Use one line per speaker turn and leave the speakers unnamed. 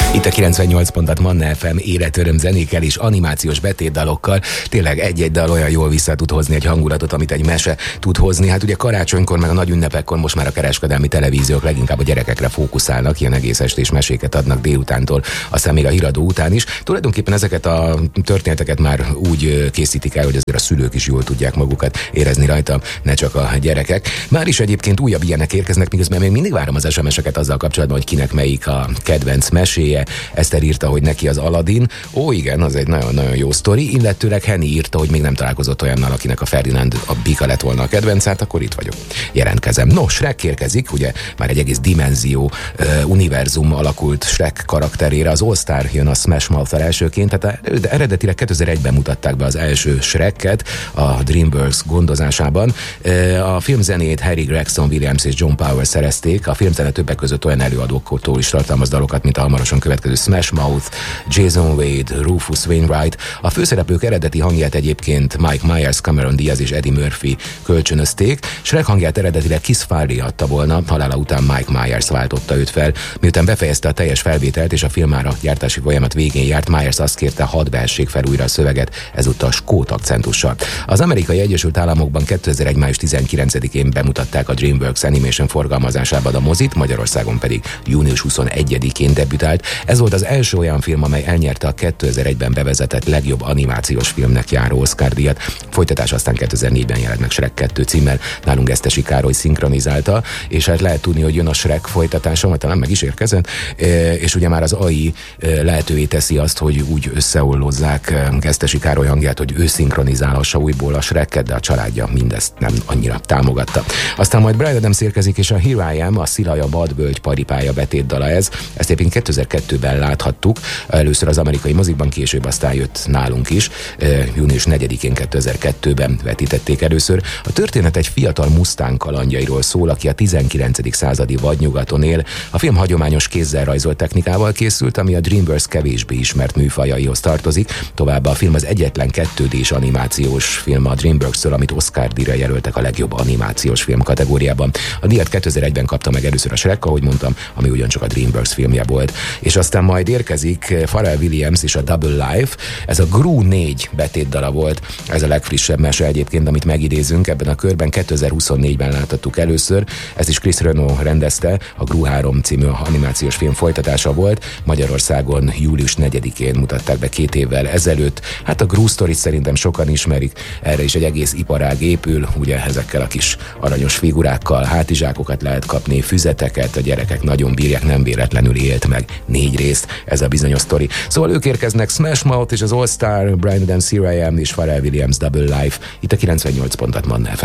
Itt a 98 pontat Manna FM életöröm zenékkel és animációs betétdalokkal. Tényleg egy-egy dal olyan jól vissza tud hozni egy hangulatot, amit egy mese tud hozni. Hát ugye karácsonykor, meg a nagy ünnepekkor most már a kereskedelmi televíziók leginkább a gyerekekre fókuszálnak, ilyen egész estés meséket adnak délutántól, aztán még a híradó után is. Tulajdonképpen ezeket a történeteket már úgy készítik el, hogy azért a szülők is jól tudják magukat érezni rajta, ne csak a gyerekek. Már is egyébként újabb ilyenek érkeznek, miközben még mindig várom az SMS-eket azzal kapcsolatban, hogy kinek melyik a kedvenc meséje. Eszter írta, hogy neki az Aladdin. Ó, igen, az egy nagyon-nagyon jó sztori. Illetőleg Henny írta, hogy még nem találkozott olyannal, akinek a Ferdinand a bika lett volna a kedvenc, hát akkor itt vagyok. Jelentkezem. No, Shrek érkezik, ugye már egy egész dimenzió, univerzum alakult Shrek karakterére. Az All Star jön a Smash Mouth-al elsőként, tehát eredetileg 2001-ben mutatták be az első Shreket a DreamWorks gondozásában. A filmzenét Harry Gregson Williams és John Powers szerezték. A filmzene többek között olyan előadóktól is tartalmaz dalokat, mint a hamarosan következő Smash Mouth, Jason Wade, Rufus Wainwright. A főszereplők eredeti hangját egyébként Mike Myers, Cameron Diaz és Eddie Murphy kölcsönözték. Shrek hangját eredetileg Chris Farley adta volna, halála után Mike Myers váltotta őt fel. Miután befejezte a teljes felvételt és a filmára gyártási folyamat végén járt, Myers azt kérte, hadd behessék fel újra a szöveget, ezúttal skót akcentussal. Az Amerikai Egyesült Államokban 2001. május 19-én bemutatták a DreamWorks Animation forgalmazásában a mozit, Magyarországon pedig június 21-én debütált. Ez volt az első olyan film, amely elnyerte a 2001-ben bevezetett legjobb animációs filmnek járó Oscar-díjat. Folytatás aztán 2004-ben jelent meg Shrek 2 címmel, nálunk Gesztesi Károly szinkronizálta, és hát lehet tudni, hogy jön a Shrek folytatása, majd talán meg is érkezett, és ugye már az AI lehetővé teszi azt, hogy úgy összeollozzák Gesztesi Károly hangját, hogy ő szinkronizálhassa újból a Shreket, de a családja mindezt nem annyira támogatta. Aztán majd Bryan Adams érkezik, és a Here I Am, a Szilaja Vadvölgy paripája betétdala ez. Ezt éppen 2002-ben láthattuk, először az amerikai mozikban, később aztán jött nálunk is, június 4-én 2002-ben vetítették először. A történet egy fiatal Mustang kalandjairól szól, aki a 19. századi vadnyugaton él. A film hagyományos kézzel rajzolt technikával készült, ami a DreamWorks kevésbé ismert műfajaihoz tartozik. Továbbá a film az egyetlen 2D-s animációs film a DreamWorks-től, amit Oscar-díjra jelöltek a legjobb animációs film kategóriában. A díjat 2001-ben kapta meg először a Shrek, ahogy mondtam, ami ugyancsak a DreamWorks filmje volt. És aztán majd érkezik Pharrell Williams és a Double Life. Ez a Gru 4 betétdala volt. Ez a legfrissebb mese egyébként, amit megidézünk ebben a körben. 2024-ben láthattuk először. Ezt is Chris Renault rendezte. A Gru 3 című animációs film folytatása volt. Magyarországon július 4-én mutatták be 2 évvel ezelőtt. Hát a Gru sztorit szerintem sokan ismerik. Erre is egy egész iparág épül, ugye ezekkel a kis aranyos figurákkal, hátizsákokat lehet kapni, füzeteket, a gyerekek nagyon bírják, nem véletlenül élt meg 4 részt ez a bizonyos sztori. Szóval ők érkeznek, Smash Mouth és az All Star, Bryan Adams, Here I Am és Pharrell Williams, Double Life. Itt a 98 pontat Manna FM.